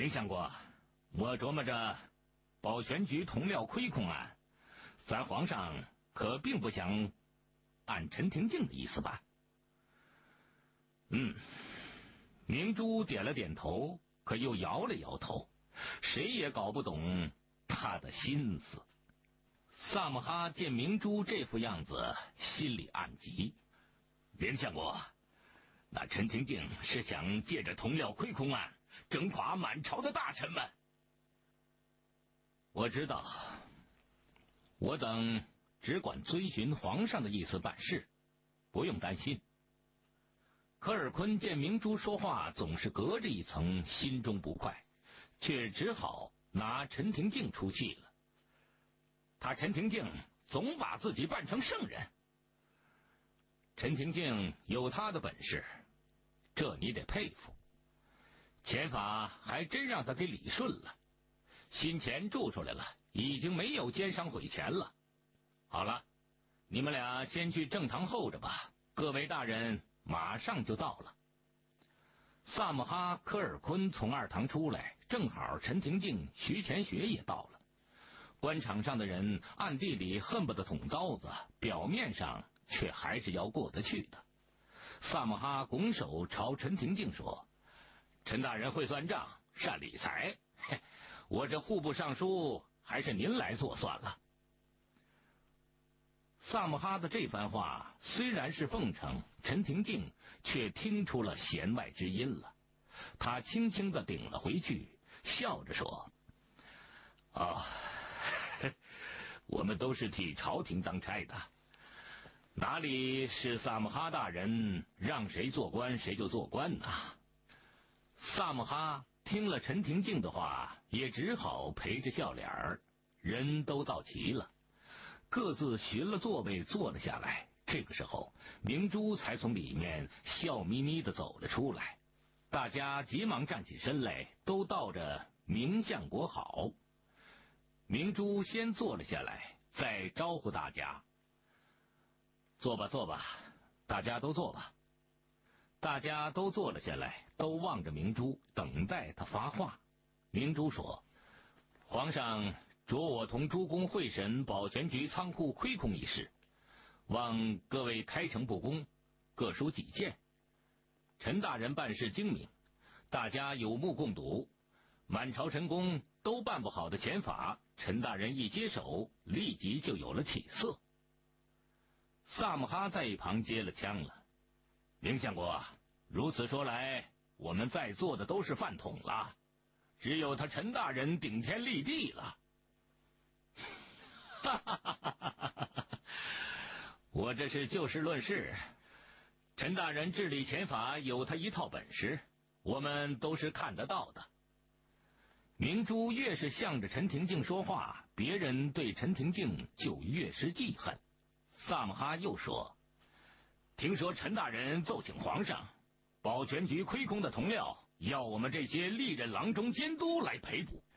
林相国，我琢磨着保全局同料亏空案，咱皇上可并不想按陈廷敬的意思办。明珠点了点头，可又摇了摇头，谁也搞不懂他的心思。萨姆哈见明珠这副样子，心里暗急。林相国，那陈廷敬是想借着同料亏空案整垮满朝的大臣们。我知道，我等只管遵循皇上的意思办事，不用担心。科尔坤见明珠说话总是隔着一层，心中不快，却只好拿陈廷敬出气了。他陈廷敬总把自己扮成圣人。陈廷敬有他的本事，这你得佩服。钱法还真让他给理顺了，新钱铸出来了，已经没有奸商毁钱了。好了，你们俩先去正堂候着吧，各位大人马上就到了。萨姆哈、科尔坤从二堂出来，正好陈廷敬、徐乾学也到了。官场上的人暗地里恨不得捅刀子，表面上却还是要过得去的。萨姆哈拱手朝陈廷敬说：“陈大人会算账，善理财，我这户部尚书还是您来做算了。”萨姆哈的这番话虽然是奉承，陈廷敬却听出了弦外之音了。他轻轻地顶了回去，笑着说：“我们都是替朝廷当差的，哪里是萨姆哈大人让谁做官谁就做官呢？”萨姆哈听了陈廷敬的话，也只好陪着笑脸儿。人都到齐了，各自寻了座位坐了下来。这个时候，明珠才从里面笑眯眯地走了出来。大家急忙站起身来，都道着明相国好。明珠先坐了下来，再招呼大家：“坐吧，坐吧，大家都坐吧。”大家都坐了下来，都望着明珠，等待他发话。明珠说：“皇上着我同诸公会审保全局仓库亏空一事，望各位开诚布公，各抒己见。陈大人办事精明，大家有目共睹，满朝臣工都办不好的钱法，陈大人一接手，立即就有了起色。”萨姆哈在一旁接了枪了：“明相国，如此说来，我们在座的都是饭桶了，只有他陈大人顶天立地了。”哈哈哈哈哈！我这是就事论事，陈大人治理钱法有他一套本事，我们都是看得到的。明珠越是向着陈廷敬说话，别人对陈廷敬就越是记恨。萨姆哈又说：“听说陈大人奏请皇上，保全局亏空的铜料要我们这些历任郎中监督来赔补，